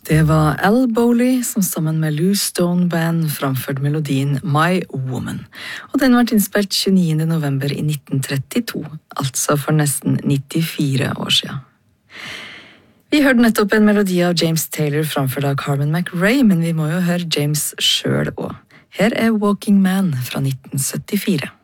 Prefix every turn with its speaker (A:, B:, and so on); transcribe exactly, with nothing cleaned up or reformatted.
A: Det var Al Bowley som sammen med Lou Stone Band framførte melodien My Woman, og den ble innspilt tjueniende november i nitten trettito, altså for nesten nittifire år siden. Vi hørte nettopp en melodi av James Taylor framført av Carmen McRae, men vi må jo høre James selv også. Her er Walking Man fra nitten syttifire.